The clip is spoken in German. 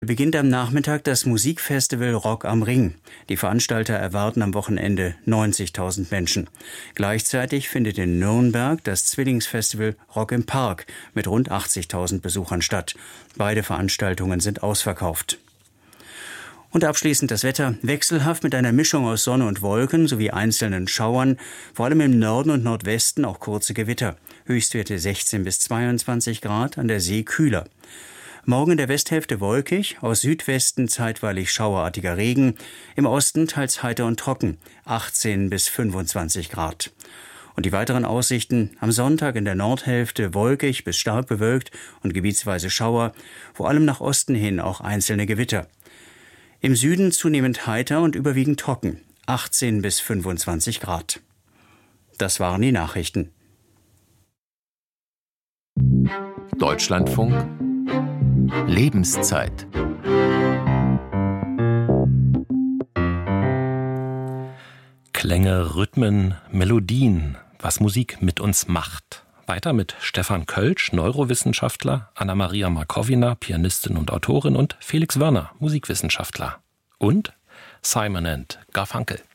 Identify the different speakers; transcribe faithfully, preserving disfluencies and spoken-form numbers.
Speaker 1: beginnt am Nachmittag das Musikfestival Rock am Ring. Die Veranstalter erwarten am Wochenende neunzigtausend Menschen. Gleichzeitig findet in Nürnberg das Zwillingsfestival Rock im Park mit rund achtzigtausend Besuchern statt. Beide Veranstaltungen sind ausverkauft. Und abschließend das Wetter. Wechselhaft mit einer Mischung aus Sonne und Wolken sowie einzelnen Schauern. Vor allem im Norden und Nordwesten auch kurze Gewitter. Höchstwerte sechzehn bis zweiundzwanzig Grad, an der See kühler. Morgen in der Westhälfte wolkig, aus Südwesten zeitweilig schauerartiger Regen. Im Osten teils heiter und trocken, achtzehn bis fünfundzwanzig Grad. Und die weiteren Aussichten: am Sonntag in der Nordhälfte wolkig bis stark bewölkt und gebietsweise Schauer. Vor allem nach Osten hin auch einzelne Gewitter. Im Süden zunehmend heiter und überwiegend trocken, achtzehn bis fünfundzwanzig Grad. Das waren die Nachrichten.
Speaker 2: Deutschlandfunk Lebenszeit. Klänge, Rhythmen, Melodien, was Musik mit uns macht. Weiter mit Stefan Kölsch, Neurowissenschaftler, Anna-Maria Markowina, Pianistin und Autorin, und Felix Wörner, Musikwissenschaftler. Und Simon and Garfunkel.